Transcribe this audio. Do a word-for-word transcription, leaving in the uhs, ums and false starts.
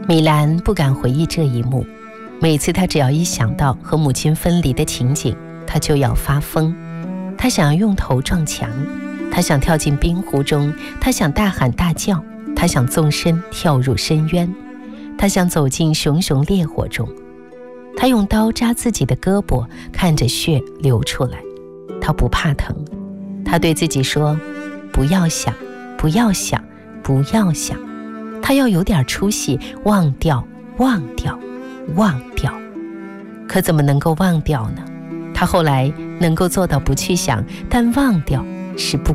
米兰不敢回忆这一幕，每次他只要一想到和母亲分离的情景，他就要发疯。他想用头撞墙，他想跳进冰湖中，他想大喊大叫，他想纵身跳入深渊，他想走进熊熊烈火中。他用刀扎自己的胳膊，看着血流出来，他不怕疼。他对自己说，不要想，不要想，不要想。他要有点出息，忘掉，忘掉，忘掉。可怎么能够忘掉呢？他后来能够做到不去想，但忘掉是不